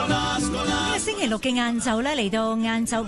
星期六嘅晏晝咧，嚟到晏晝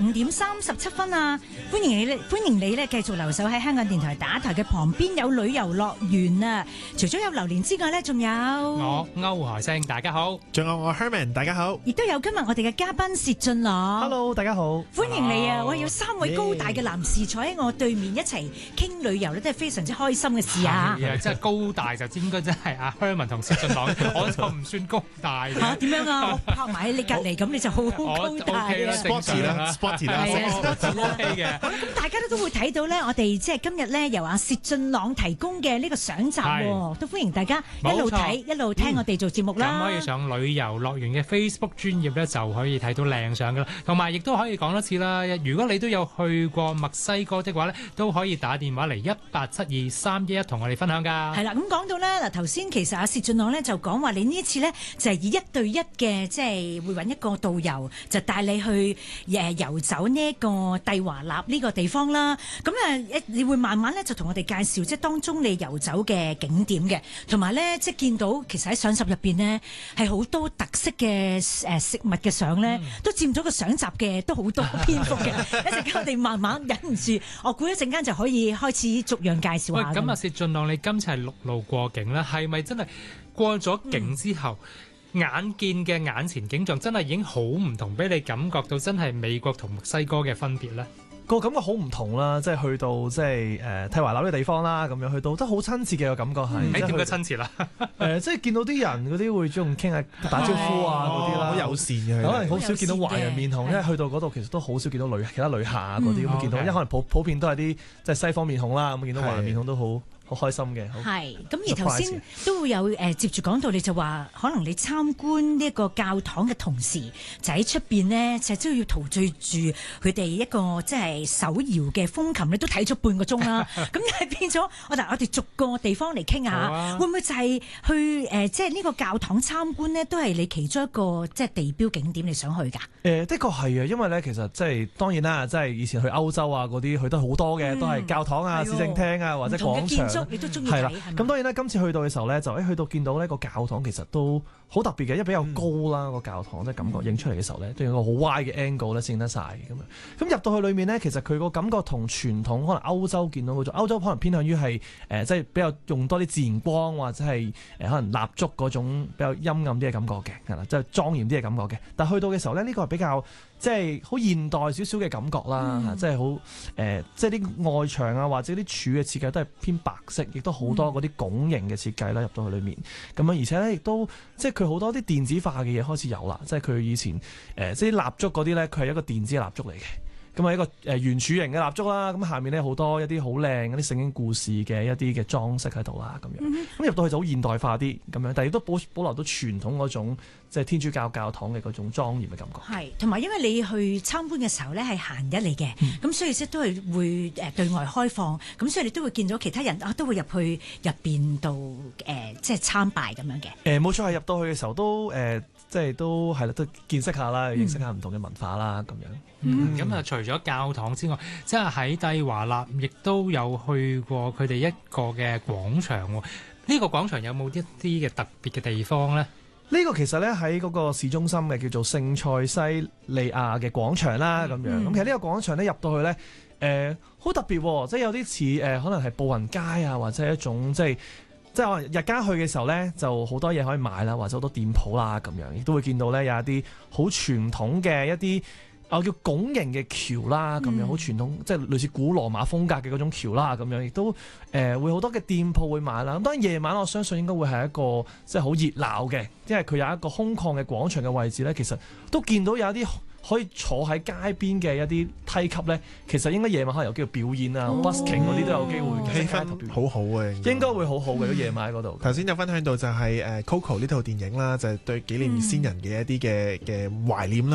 5:37啊！歡迎你咧繼續留守喺香港電台打台嘅旁邊有旅遊樂園啊！除咗有榴蓮之外咧，仲有我歐海星，大家好； 仲有我 Herman， 大家好； 亦都有今日我哋嘅嘉賓薛俊朗。 Hello， 大家好， 歡迎你啊！我有3位高大嘅男士坐喺我對面一齊傾旅遊咧，都係非常之開心嘅事啊！ 係啊，即係高大就應該真係阿 Herman 同薛俊朗，我就唔算高大嘅。 嚇點樣啊？我拍埋喺你隔離，咁你就好高大啊 ！Sporty 啦，Sporty 啦， 係啊 ，Sporty 啦 ，OK 嘅。 好啦，咁大家都會睇到咧，我哋即係今日咧由阿薛俊朗提供嘅呢個相集喎，都歡迎大家一路睇一路聽我哋做節目啦。 咁可以上旅遊樂園嘅 Facebook 專頁咧，就可以睇到靚相噶啦。同埋亦都可以講多次啦，如果你都有去過墨西哥的話咧，都可以打電話嚟1872-311同我哋分享噶。 係啦，咁講到咧嗱，頭先其實阿薛俊朗咧就講話，你呢次咧就係以1對1嘅，即係會揾一個導遊就帶你去遊走呢一個蒂華納呢個地方啦。咁你會慢慢咧就同我哋介紹即係當中你遊走嘅景點嘅，同埋咧即係見到其實喺相集入邊呢，係好多特色嘅食物嘅相咧，都佔咗個相集嘅都好多篇幅嘅。一陣間我哋慢慢忍唔住，我估一陣間就可以開始逐樣介紹下。 喂，咁啊，薛俊朗，你今次係陸路過境啦，係咪真係過咗境之後？眼見嘅眼前景象真係已經好唔同，俾你感覺到真係美國同墨西哥嘅分別咧。 個感覺好唔同啦，即係去到即係蒂華納呢個地方啦，咁樣去到都好親切嘅個感覺係。 點解親切啦？ 即係見到啲人嗰啲會中意傾下打招呼啊嗰啲啦， 好友善嘅。 可能好少見到華人面孔，因為去到嗰度其實都好少見到其他旅客嗰啲咁見到，因為可能普遍都係啲即係西方面孔啦，咁見到華人面孔都好開心嘅。 係咁而頭先都會有接住講到，你就話可能你參觀呢一個教堂嘅同時，就喺出邊呢，就都要陶醉住佢哋一個即係手搖嘅風琴，你都睇咗半個鐘啦。咁係變咗我哋逐個地方嚟傾下，會唔會就係去即係呢個教堂參觀呢？都係你其中一個即係地標景點你想去㗎？ 的確係啊，因為咧其實即係當然啦，即係以前去歐洲啊嗰啲去得好多嘅，都係教堂啊、市政廳啊或者廣場。 你都中意睇係啦， 咁當然啦，今次去到嘅時候咧，就去到見到呢個教堂其實都好特別嘅，因為比較高啦個教堂，即係感覺影出嚟嘅時候咧，都有個好 wide 嘅 angle 咧，先得晒咁樣。咁入到去裏面咧，其實佢個感覺同傳統可能歐洲見到嗰種，歐洲可能偏向於係即係比較用多啲自然光或者係可能蠟燭嗰種比較陰暗啲嘅感覺嘅，係啦，即係莊嚴啲嘅感覺嘅。但係去到嘅時候咧，呢個係比較即係好現代少少嘅感覺啦，即係好即係啲外牆啊或者啲柱嘅設計都係偏白色，亦都好多嗰啲拱形嘅設計啦入到去裏面。咁樣而且咧亦都即係佢好多啲電子化嘅嘢開始有啦，即係佢以前即係蠟燭嗰啲咧，佢係一個電子嘅蠟燭嚟嘅。咁啊一個圓柱形嘅蠟燭啦，咁下面咧好多一啲好靚嗰啲聖經故事嘅一啲嘅裝飾喺度啦，咁樣。咁入到去就好現代化啲咁樣，但係亦都保留到傳統嗰種即係天主教教堂嘅嗰種莊嚴嘅感覺。 係，同埋因為你去參觀嘅時候咧係閒日嚟嘅，咁所以即都係會對外開放，咁所以你都會見到其他人都會入去入邊度即係參拜咁樣嘅。 冇錯，係入到去嘅時候都即係都係啦，都見識下啦，認識下唔同嘅文化啦，咁樣。 咁啊，除咗教堂之外，即係喺蒂華納亦都有去過佢哋一個嘅廣場喎。呢個廣場有冇一啲嘅特別嘅地方咧？ 呢個其實咧喺嗰個市中心嘅叫做聖塞西利亞嘅廣場啦，咁樣。咁其實呢個廣場咧入到去咧，好特別喎，即係有啲似可能係步行街啊，或者係一種即係可能日間去嘅時候咧，就好多嘢可以買啦，或者好多店鋪啦咁樣，亦都會見到咧有一啲好傳統嘅一啲叫拱形嘅橋啦，咁樣好傳統，即係類似古羅馬風格嘅嗰種橋啦，咁樣亦都會好多嘅店鋪會買啦。咁當然夜晚我相信應該會係一個即係好熱鬧嘅，因為佢有一個空曠嘅廣場嘅位置咧，其實都見到有一啲可以坐喺街邊嘅一啲梯級咧，其實應該夜晚可能有機會表演啊、busking 嗰啲都有機會， 氣氛好好嘅， 應該會好好嘅。夜晚喺嗰度。 頭先有分享到就係Coco 呢套電影啦，就係對紀念先人嘅一啲嘅懷念啦。